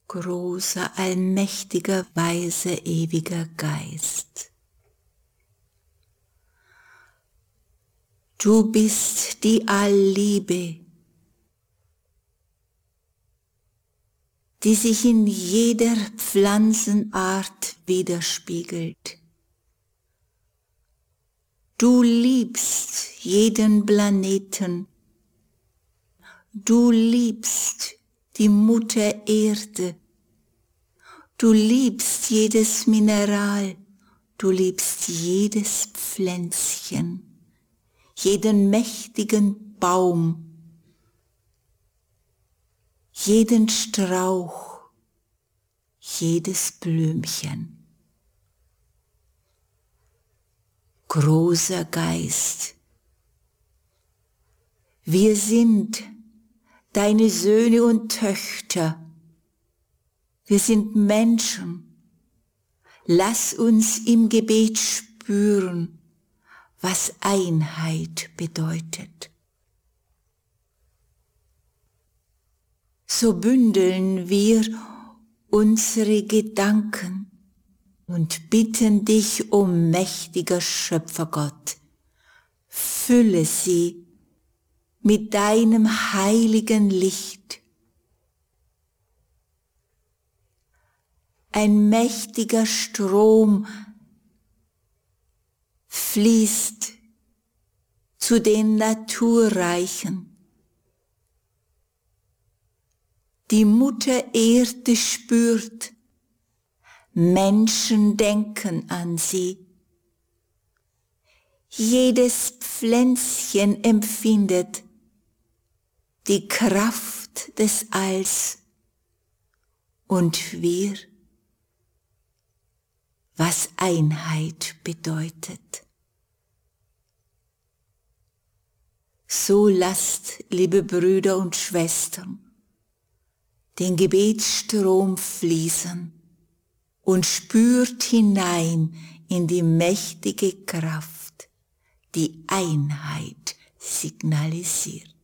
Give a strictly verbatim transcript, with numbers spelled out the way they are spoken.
großer, allmächtiger, weiser, ewiger Geist. Du bist die Allliebe, die sich in jeder Pflanzenart widerspiegelt. Du liebst jeden Planeten. Du liebst die Mutter Erde. Du liebst jedes Mineral. Du liebst jedes Pflänzchen, jeden mächtigen Baum, jeden Strauch, jedes Blümchen. Großer Geist, wir sind deine Söhne und Töchter, wir sind Menschen. Lass uns im Gebet spüren, was Einheit bedeutet. So bündeln wir unsere Gedanken und bitten dich, o mächtiger Schöpfergott, fülle sie mit deinem heiligen Licht. Ein mächtiger Strom fließt zu den Naturreichen. Die Mutter Erde spürt, Menschen denken an sie. Jedes Pflänzchen empfindet die Kraft des Alls. Und wir, was Einheit bedeutet. So lasst, liebe Brüder und Schwestern, den Gebetsstrom fließen und spürt hinein in die mächtige Kraft, die Einheit signalisiert.